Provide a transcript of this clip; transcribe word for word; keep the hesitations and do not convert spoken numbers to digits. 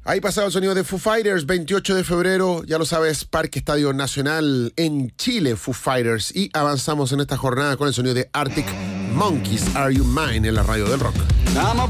Ahí pasaba el sonido de Foo Fighters, veintiocho de febrero, ya lo sabes, Parque Estadio Nacional en Chile, Foo Fighters. Y avanzamos en esta jornada con el sonido de Arctic Monkeys, Are You Mine, en la radio del rock. I'm a